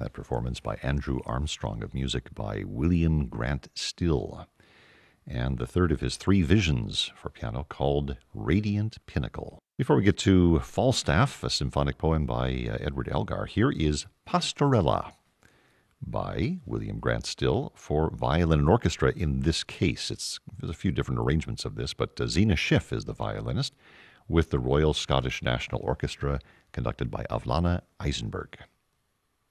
That performance by Andrew Armstrong of music by William Grant Still. And the third of his three visions for piano called Radiant Pinnacle. Before we get to Falstaff, a symphonic poem by Edward Elgar, here is Pastorella by William Grant Still for violin and orchestra. In this case, there's a few different arrangements of this, but Zena Schiff is the violinist with the Royal Scottish National Orchestra conducted by Avlana Eisenberg.